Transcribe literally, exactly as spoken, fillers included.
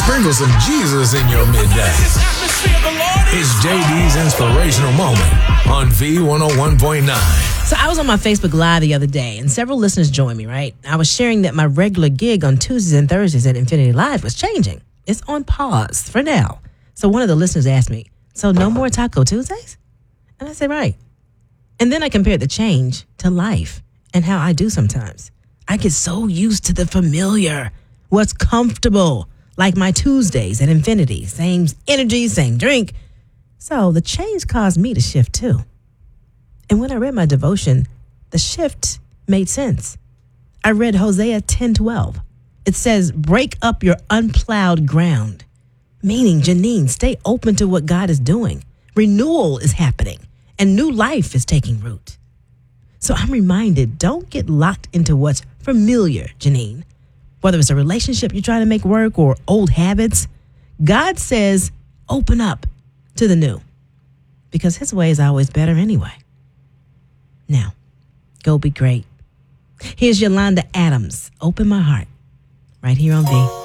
Sprinkle some Jesus in your midday. It's J D's Inspirational Moment on V one oh one point nine. So I was on my Facebook Live the other day, and several listeners joined me, right? I was sharing that my regular gig on Tuesdays and Thursdays at Infinity Live was changing. It's on pause for now. So one of the listeners asked me, so no more Taco Tuesdays? And I said, right. And then I compared the change to life and how I do sometimes. I get so used to the familiar, what's comfortable, like my Tuesdays at Infinity. Same energy, same drink. So the change caused me to shift too. And when I read my devotion, the shift made sense. I read Hosea ten twelve. It says, break up your unplowed ground. Meaning, Janine, stay open to what God is doing. Renewal is happening and new life is taking root. So I'm reminded, don't get locked into what's familiar, Janine. Whether it's a relationship you're trying to make work or old habits, God says, open up to the new. Because his way is always better anyway. Now, go be great. Here's Yolanda Adams, Open My Heart, right here on V.